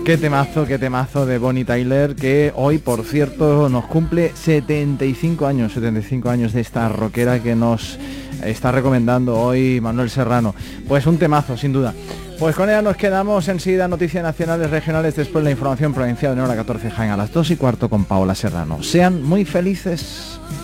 Qué temazo de Bonnie Tyler, que hoy, por cierto, nos cumple 75 años de esta rockera que nos está recomendando hoy Manuel Serrano. Pues un temazo, sin duda. Pues con ella nos quedamos. Enseguida noticias nacionales, regionales, después la información provincial en hora 14 Jaén a las 2:15 con Paola Serrano. Sean muy felices.